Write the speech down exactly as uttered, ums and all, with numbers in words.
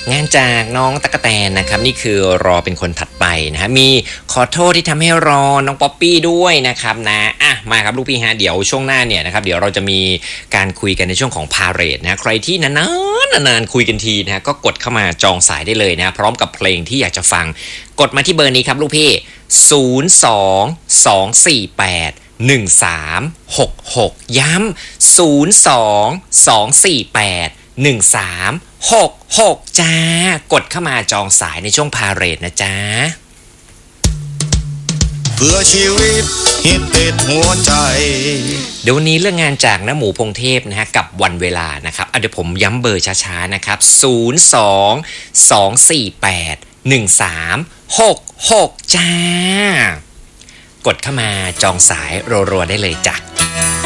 งานจากน้องตั๊กแตนนะครับนี่คือรอเป็นคนถัดไปนะฮะมีขอโทษที่ทำให้รอน้องป๊อปปี้ด้วยนะครับนะอ่ะมาครับลูกพี่ฮะเดี๋ยวช่วงหน้าเนี่ยนะครับเดี๋ยวเราจะมีการคุยกันในช่วงของพาเหรดนะใครที่นานๆนานๆคุยกันทีนะฮะก็กดเข้ามาจองสายได้เลยนะพร้อมกับเพลงที่อยากจะฟังกดมาที่เบอร์นี้ครับลูกพี่ศูนย์ สอง สอง สี่ แปด หนึ่ง สาม หก หกย้ำศูนย์ สอง สอง สี่ แปด หนึ่ง สาม หก หกจ้ากดเข้ามาจองสายในช่วงพาเหรดนะจ๊ะเพื่อชีวิตฮิตติดหัวใจเดี๋ยววันนี้เรื่องงานจากน้าหมูพงเทพนะฮะกับวันเวลานะครับเดี๋ยวผมย้ำเบอร์ช้าๆนะครับศูนย์ สอง สอง สี่ แปด หนึ่ง สาม หก หกจ้ากดเข้ามาจองสายรัวๆได้เลยจ้ะ